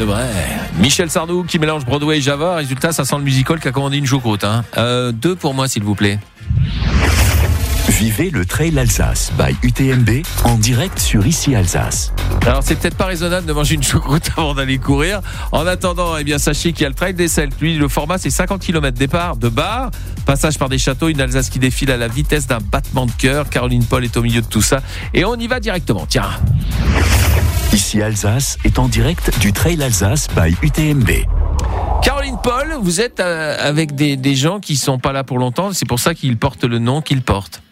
Debray. Michel Sardou qui mélange Broadway et Java. Résultat, ça sent le musical qui a commandé une choucroute. 2 pour moi, s'il vous plaît. Vivez le Trail Alsace by UTMB en direct sur Ici Alsace. Alors, c'est peut-être pas raisonnable de manger une choucroute avant d'aller courir. En attendant, sachez qu'il y a le Trail des Celtes. Lui, le format, c'est 50 km départ de Bar. Passage par des châteaux, une Alsace qui défile à la vitesse d'un battement de cœur. Caroline Paul est au milieu de tout ça. Et on y va directement. Tiens. Ici Alsace est en direct du Trail Alsace by UTMB. Caroline Paul, vous êtes avec des gens qui sont pas là pour longtemps. C'est pour ça qu'ils portent le nom qu'ils portent.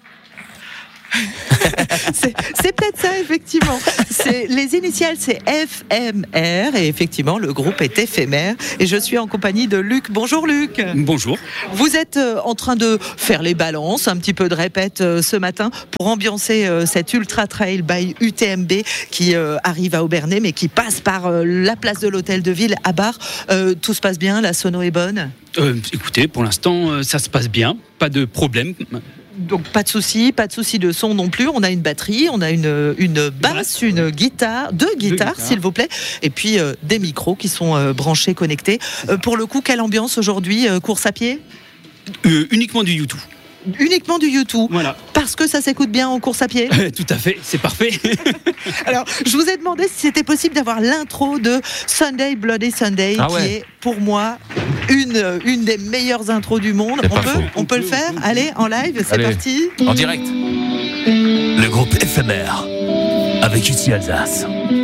C'est peut-être ça, effectivement. Les initiales, c'est FMR, et effectivement, le groupe est éphémère. Et je suis en compagnie de Luc. Bonjour Luc. Bonjour. Vous êtes en train de faire les balances, un petit peu de répète ce matin pour ambiancer cet Ultra Trail by UTMB qui arrive à Aubernais, mais qui passe par la place de l'Hôtel de Ville à Bar. Tout se passe bien, la sono est bonne? Écoutez, pour l'instant, ça se passe bien, pas de problème. Donc pas de souci de son non plus. On a une batterie, on a une basse, une guitare, deux guitares s'il vous plaît, et puis des micros qui sont branchés, connectés. Pour le coup, quelle ambiance aujourd'hui? Course à pied? Uniquement du YouTube. Uniquement du YouTube. Voilà. Parce que ça s'écoute bien en course à pied. Tout à fait, c'est parfait. Alors, je vous ai demandé si c'était possible d'avoir l'intro de Sunday Bloody Sunday, qui est pour moi une des meilleures intros du monde. On peut le faire. Allez, en live, c'est parti. En direct. Le groupe éphémère avec Ici Alsace.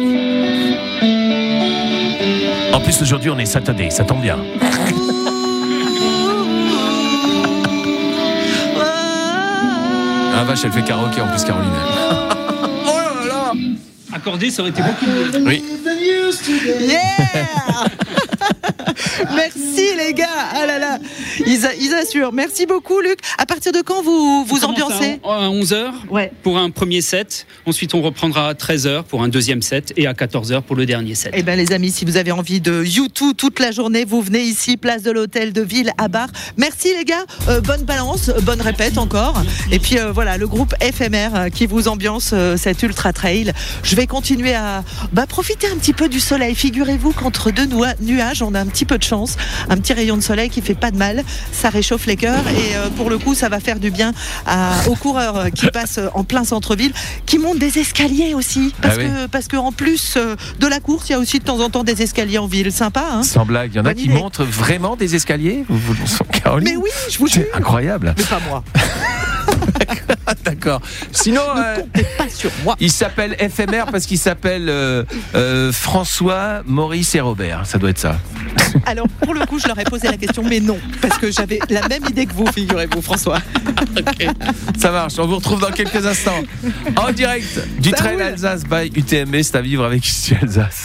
En plus, aujourd'hui, on est Saturday, ça tombe bien. Ah vache, elle fait karaoké en plus, Caroline. Oh là là. Accordé, ça aurait été beaucoup mieux. Oui. Yeah. Merci les gars. Ah là là, ils assurent. Merci beaucoup Luc. À partir de quand vous ambiancez? À 11h pour un premier set. Ensuite, on reprendra à 13h pour un deuxième set et à 14h pour le dernier set. Eh bien les amis, si vous avez envie de YouTube toute la journée, vous venez ici, place de l'Hôtel de Ville à Bar. Merci les gars. Bonne balance, bonne répète encore. Et puis voilà, le groupe éphémère qui vous ambiance cet Ultra Trail. Je vais continuer à profiter un petit peu du soleil. Figurez-vous qu'entre deux nuages, on a un petit peu de chance. Un petit rayon de soleil qui fait pas de mal. Ça réchauffe les cœurs et pour le coup, ça va faire du bien aux coureurs qui passent en plein centre-ville, qui montent des escaliers aussi. Parce que en plus de la course, il y a aussi de temps en temps des escaliers en ville. Sympa, hein? Sans blague, il y en a qui montent vraiment des escaliers. Caroline. Mais oui, je vous jure. Incroyable. Mais pas moi. D'accord. Sinon, comptez pas sur moi. Il s'appelle éphémère parce qu'il s'appelle François, Maurice et Robert. Ça doit être ça. Alors, pour le coup, je leur ai posé la question, mais non, parce que j'avais la même idée que vous, figurez-vous, François. Okay. Ça marche. On vous retrouve dans quelques instants en direct du Trail Alsace by UTMB. C'est à vivre avec Ici Alsace.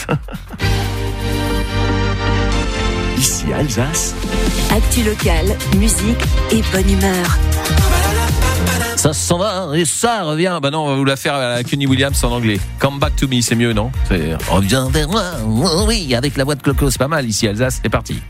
Ici Alsace. Actu locale, musique et bonne humeur. Ça s'en va et ça revient. Non, on va vous la faire à la Kenny Williams en anglais. Come back to me, c'est mieux, non? Reviens vers moi. Oui, avec la voix de Clo-Clo, c'est pas mal. Ici Alsace, c'est parti.